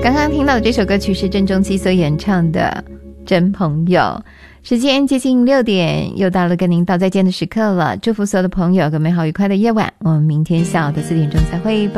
刚刚听到的这首歌曲是郑中基所演唱的《真朋友》。时间接近6点，又到了跟您道再见的时刻了。祝福所有的朋友有个美好愉快的夜晚，我们明天下午的4点钟再会。